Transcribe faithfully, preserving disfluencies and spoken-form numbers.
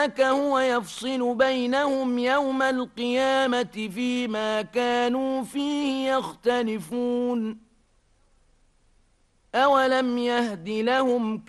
هو يفصل بينهم يوم القيامة فيما كانوا فيه يختلفون أولم يهد لهم